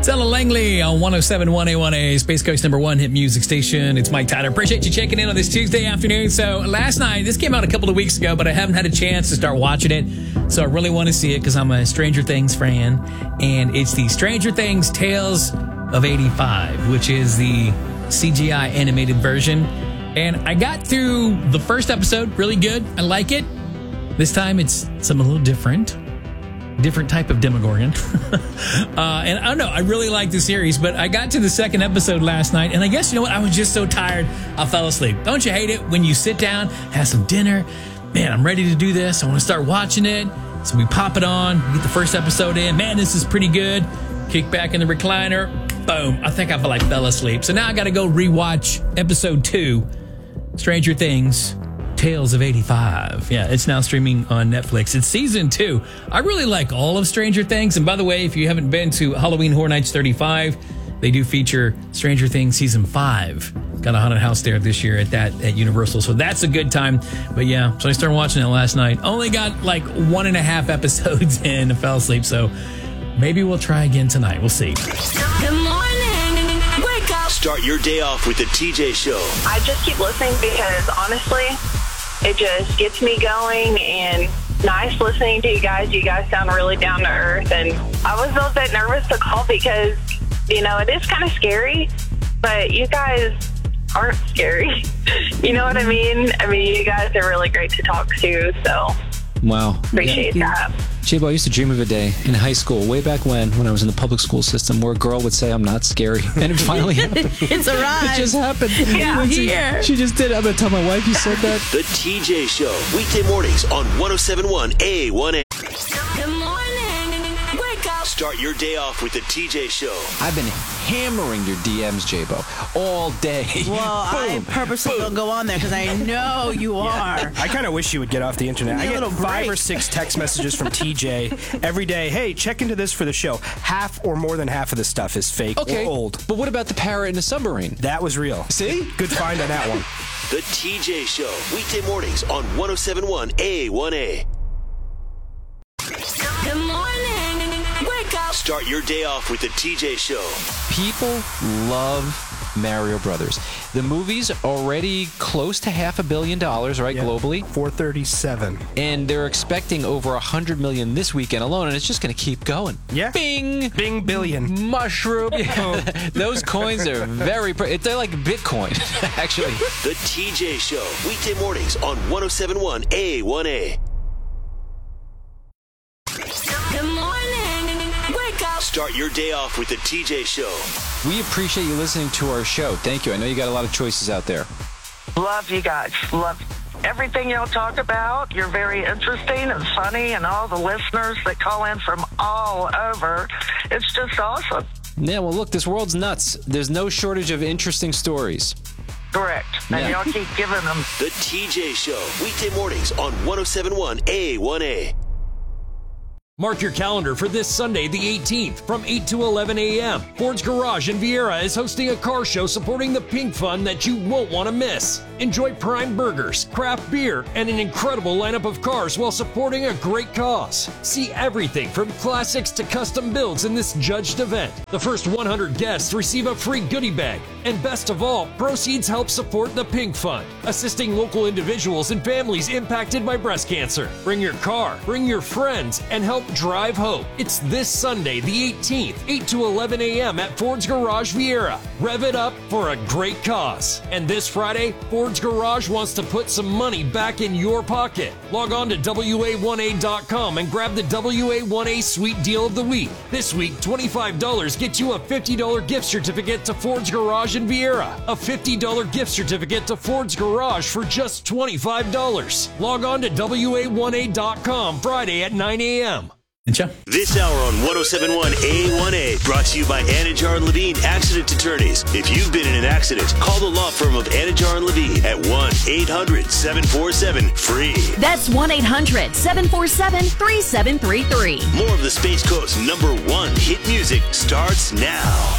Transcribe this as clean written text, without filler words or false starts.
Ella Langley on 107.1 A1A, Space Coast #1 hit music station. It's Mike Tyler. Appreciate you checking in on this Tuesday afternoon. So last night, this came out a couple of weeks ago, but I haven't had a chance to start watching it. So I really want to see it because I'm a Stranger Things fan. And it's the Stranger Things Tales of 85, which is the CGI animated version. And I got through the first episode, really good. I like it. This time it's something a little different type of Demogorgon. And I don't know, I really like the series, but I got to the second episode last night, and I guess, you know what, I was just so tired, I fell asleep. Don't you hate it when you sit down, have some dinner, man, I'm ready to do this, I want to start watching it, so we pop it on, we get the first episode in, man, this is pretty good, kick back in the recliner, boom, I think I fell asleep. So now I got to go rewatch episode 2, Stranger Things, Tales of 85. Yeah, it's now streaming on Netflix. It's season 2. I really like all of Stranger Things. And by the way, if you haven't been to Halloween Horror Nights 35, they do feature Stranger Things season 5. Got a haunted house there this year at Universal. So that's a good time. But yeah, so I started watching it last night. Only got like 1.5 episodes in and fell asleep. So maybe we'll try again tonight. We'll see. Good morning. Wake up. Start your day off with the TJ Show. I just keep listening because honestly, it just gets me going and nice listening to you guys. You guys sound really down to earth. And I was a little bit nervous to call because, you know, it is kind of scary, but you guys aren't scary. You know what I mean? I mean, you guys are really great to talk to. So wow. Appreciate that. J-Bo, I used to dream of a day in high school, way back when I was in the public school system, where a girl would say, I'm not scary. And it finally happened. It's arrived. It just happened. Yeah. Here. She just did it. I'm going to tell my wife you said that. The TJ Show. Weekday mornings on 107.1 A1A. Good morning. Wake up. Start your day off with the TJ Show. I've been hammering your DMs, J-Bo, all day. Well, I purposely don't go on there because I know you are. I kind of wish you would get off the internet. I get 5 or 6 text messages from TJ every day. Hey, check into this for the show. Half or more than half of the stuff is fake or old. But what about the parrot in the submarine? That was real. See? Good find on that one. The TJ Show. Weekday mornings on 107.1 A1A. Good morning. Wake up. Start your day off with the TJ Show. People love Mario Brothers. The movie's already close to $500 million, right, globally? 437. And they're expecting over 100 million this weekend alone, and it's just going to keep going. Yeah. Bing! Bing billion. Mushroom. Those coins are they're like Bitcoin, actually. The TJ Show. Weekday mornings on 107.1 A1A. Good morning. Wake up. Start your day off with the TJ Show. We appreciate you listening to our show. Thank you. I know you got a lot of choices out there. Love you guys. Love everything y'all talk about. You're very interesting and funny, and all the listeners that call in from all over. It's just awesome. Yeah, well, look, this world's nuts. There's no shortage of interesting stories. Correct. And y'all keep giving them. The TJ Show. Weekday mornings on 107.1 A1A. Mark your calendar for this Sunday, the 18th, from 8 to 11 a.m. Ford's Garage in Vieira is hosting a car show supporting the Pink Fund that you won't want to miss. Enjoy prime burgers, craft beer, and an incredible lineup of cars while supporting a great cause. See everything from classics to custom builds in this judged event. The first 100 guests receive a free goodie bag. And best of all, proceeds help support the Pink Fund, assisting local individuals and families impacted by breast cancer. Bring your car, bring your friends, and help drive hope. It's this Sunday, the 18th, 8 to 11 a.m. at Ford's Garage Vieira. Rev it up for a great cause. And this Friday, Ford's Garage wants to put some money back in your pocket. Log on to WA1A.com and grab the WA1A Sweet Deal of the Week. This week, $25 gets you a $50 gift certificate to Ford's Garage in Vieira. A $50 gift certificate to Ford's Garage for just $25. Log on to WA1A.com Friday at 9 a.m. This hour on 107.1 A1A brought to you by Anajar and Levine Accident Attorneys. If you've been in an accident, call the law firm of Anajar and Levine at 1-800-747-FREE. That's 1-800-747-3733. More of the Space Coast #1 hit music starts now.